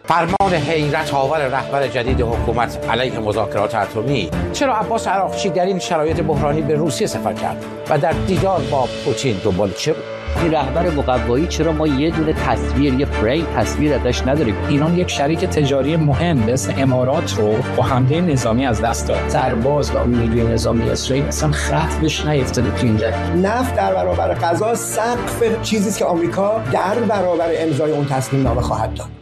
فرمان حیرت آور رهبر جدید حکومت علیه مذاکرات اتمی. چرا عباس عراقچی در این شرایط بحرانی به روسیه سفر کرد و در دیدار با پوتین دنبال چه بود؟ این رهبر مقوایی چرا ما یه دونه تصویر، یه فریم تصویر ازش نداریم؟ ایران یک شریک تجاری مهم مثل امارات رو با حمله نظامی از دست داد. سرباز و نیروی نظامی اسرائیل اصلا خط بهش نیفتاده تو اینجا. نفت در برابر غذا سقف چیزی است که آمریکا در برابر امضای اون تصمیم نامه خواهد داد.